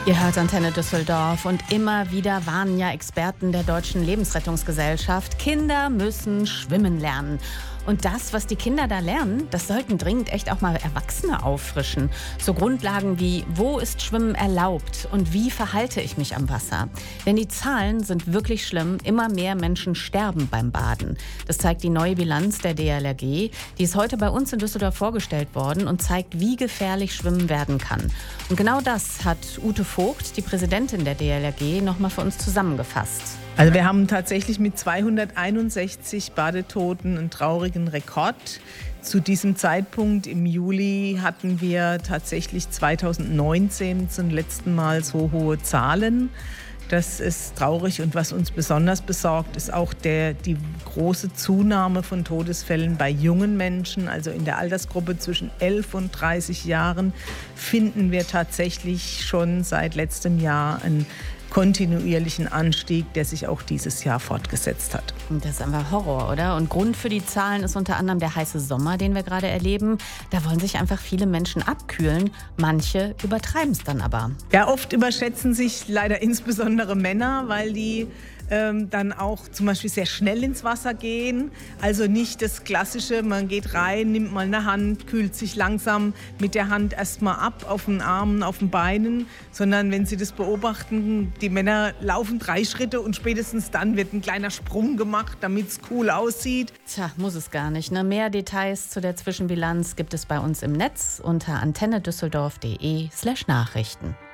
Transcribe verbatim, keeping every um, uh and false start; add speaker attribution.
Speaker 1: Ihr hört Antenne Düsseldorf und immer wieder warnen ja Experten der Deutschen Lebensrettungsgesellschaft, Kinder müssen schwimmen lernen. Und das, was die Kinder da lernen, das sollten dringend echt auch mal Erwachsene auffrischen. So Grundlagen wie, wo ist Schwimmen erlaubt und wie verhalte ich mich am Wasser? Denn die Zahlen sind wirklich schlimm. Immer mehr Menschen sterben beim Baden. Das zeigt die neue Bilanz der D L R G. Die ist heute bei uns in Düsseldorf vorgestellt worden und zeigt, wie gefährlich Schwimmen werden kann. Und genau das hat Ute Vogt, die Präsidentin der D L R G, nochmal für uns zusammengefasst.
Speaker 2: Also wir haben tatsächlich mit zweihunderteinundsechzig Badetoten einen traurigen Rekord. Zu diesem Zeitpunkt im Juli hatten wir tatsächlich zweitausendneunzehn zum letzten Mal so hohe Zahlen. Das ist traurig und was uns besonders besorgt, ist auch der, die große Zunahme von Todesfällen bei jungen Menschen. Also in der Altersgruppe zwischen elf und dreißig Jahren finden wir tatsächlich schon seit letztem Jahr einen kontinuierlichen Anstieg, der sich auch dieses Jahr fortgesetzt hat.
Speaker 1: Das ist einfach Horror, oder? Und Grund für die Zahlen ist unter anderem der heiße Sommer, den wir gerade erleben. Da wollen sich einfach viele Menschen abkühlen. Manche übertreiben es dann aber.
Speaker 2: Ja, oft überschätzen sich leider insbesondere Männer, weil die ähm, dann auch zum Beispiel sehr schnell ins Wasser gehen. Also nicht das Klassische, man geht rein, nimmt mal eine Hand, kühlt sich langsam mit der Hand erstmal ab auf den Armen, auf den Beinen, sondern wenn Sie das beobachten, die Männer laufen drei Schritte und spätestens dann wird ein kleiner Sprung gemacht, damit es cool aussieht.
Speaker 1: Tja, muss es gar nicht. Ne? Mehr Details zu der Zwischenbilanz gibt es bei uns im Netz unter antennedüsseldorf punkt de slash Nachrichten.